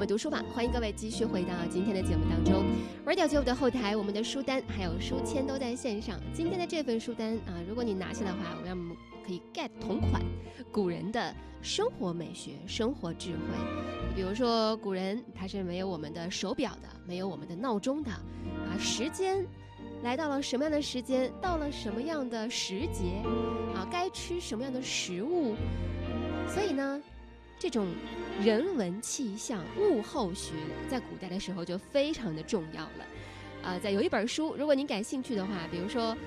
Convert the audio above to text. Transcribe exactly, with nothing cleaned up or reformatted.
们读书吧，欢迎各位继续回到今天的节目当中。玩点九五的后台，我们的书单还有书签都在线上。今天的这份书单啊，如果你拿下的话，我们可以 get 同款古人的生活美学、生活智慧。比如说，古人他是没有我们的手表的，没有我们的闹钟的啊，时间来到了什么样的时间，到了什么样的时节啊，该吃什么样的食物。所以呢，这种人文气象、物候学在古代的时候就非常的重要了。呃，在有一本书，如果您感兴趣的话，比如说